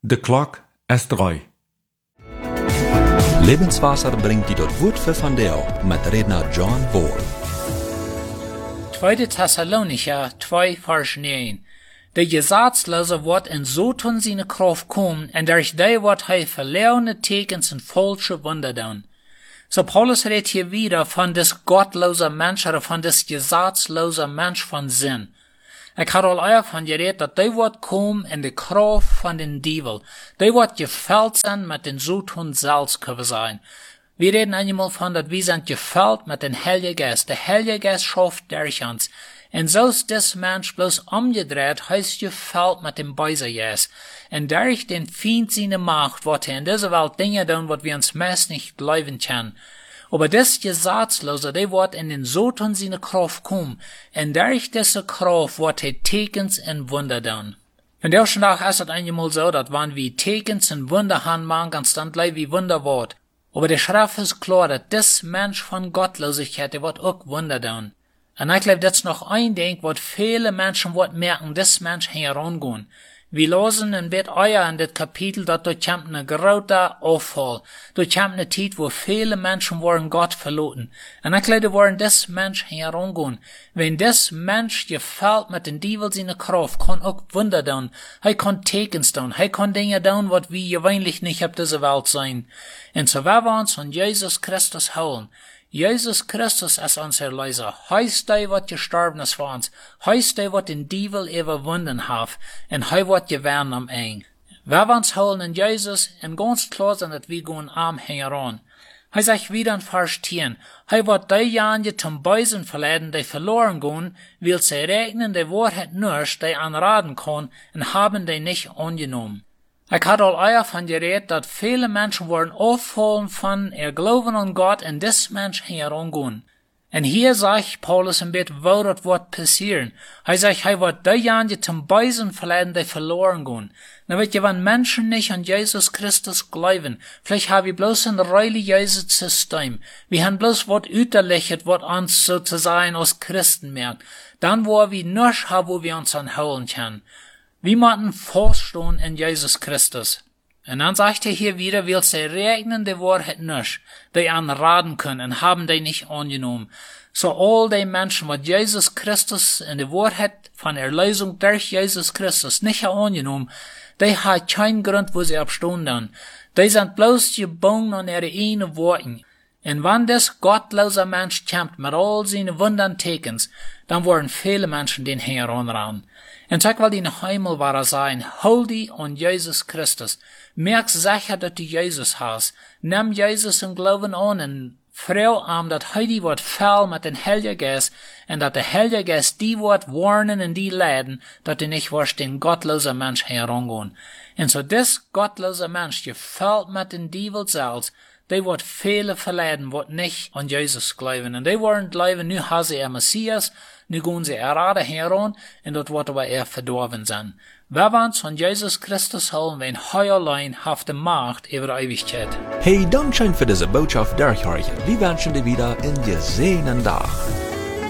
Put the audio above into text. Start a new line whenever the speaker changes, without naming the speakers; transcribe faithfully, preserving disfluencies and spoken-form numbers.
De klok is drei.
Lebenswasser bringt die dort Wort für von Deo mit Redner John Wall.
Tweede Thessalonicher zwei Vers neun. De Gesetzloze wordt in so tun seine Kraft kommen, en durch die wordt hij verlorene tekens en falsche Wunder doen. So Paulus redt hier wieder von des gottlose Mensch, oder von des gesetzlose Mensch von Sinn. Ik had al eer van geredet, dat die wordt komen in de kracht van den Dievel. Die wordt geveld zijn met den Zoethoen zelfs kunnen zijn. We reden eenmaal van dat we zijn geveld met den Heilige Geist. De Heilige Geist schafft durch uns. En zoals des Mensch bloß umgedreht, heißt geveld met dem Böse Geist. En durch den Feind seine Macht wordt hij in dieser Welt Dinge doen, wat wir uns meist nicht glauben können. Aber des Gesetzlose, der wird in den Soton seine Kraft kommen, und durch diese Kraft wird er Tekens und Wunder tun. Und der Tag ist es einmal so, dass wenn wir Tekens und Wunder haben, man ganz dann gleich wie Wunder wird. Aber der Schrift ist klar, dass des Mensch von Gottlosigkeit, der wird auch Wunder tun. Und ich glaube, das ist noch ein Ding, was viele Menschen wird merken, des Mensch herangehen. Wir lesen in bet euer in dit Kapitel, dat dort kommt eine große Auffall. Dort kommt eine Zeit, wo viele Menschen waren Gott verloren. Und ich glaube, waren des Mensch herangehen. Wenn des Mensch gefällt mit den Dievel seine Kraft, kann auch Wunder tun. Er kann Tekens tun. Er kann Dinge tun, was wir gewöhnlich nicht auf dieser Welt sein. Und so werden wir uns von Jesus Christus holen. Jesus Christus ist unser Erlöser. Heißt der, was gestorben ist für uns. Heißt der, was den Dievel überwunden hat. Und er wird gewähren am Ende. Wir wollen uns holen in Jesus und ganz klar sein, dass wir gehen am heran. Er sagt wieder in Vers zehn. Er wird diejenigen zum Bösen verleiten, die verloren gehen, weil sie regnen die Wahrheit nicht, die anraten kann, und haben die nicht angenommen. Ich hatte al eer van geredet, dat viele Menschen worden auffallen von ihr Glauben an Gott und des Mensch herangehen. Und hier sagt Paulus ein bisschen, wo das wird passieren. Er sagt, er wird diejenigen zum Bösen verleiten, die verloren gehen. Na weet je, wenn Menschen nicht an Jesus Christus glauben, vielleicht haben wir bloß ein religiöses System. Wir haben bloß was üterliches, was uns sozusagen als Christen merkt. Dann wo wir nichts haben, wo wir uns anholen können. Wir müssen feststehen in Jesus Christus. Und dann sagt er hier wieder, will sie regnen die Wahrheit nicht, die anraten können, und haben die nicht angenommen. So all die Menschen, die Jesus Christus in die Wahrheit von Erlösung durch Jesus Christus nicht angenommen, die haben keinen Grund, wo sie abstehen dann. Die sind bloß gebunden an ihre eigenen Worten. Und wenn das gottlose Mensch kommt mit all seinen Wundern Tekens, dann wollen viele Menschen den heranrennen. Und sag, weil die noch einmal war sein, hol die an Jesus Christus. Merk sicher, dass du Jesus hast. Nimm Jesus und Glauben an und freu am, dass heute wird voll mit dem Heiligen Geist und dass der Heilige Geist die wird warnen und die leiden, dass du nicht wirst den gottlosen Mensch herangehen. Und so das gottlose Mensch gefällt mit dem Dievel selbst, die wird viele verleiden, wird nicht an Jesus glauben. Und die wollen glauben, nu haben sie ein Messias, nu gehen sie gerade heran, und dort wird aber er verdorben sein. Wir wollen uns von Jesus Christus holen, wenn er allein hat die Macht über die Ewigkeit.
Hey, Dankeschön für diese Botschaft, Derek. Wir wünschen dir wieder einen gesegenen Tag.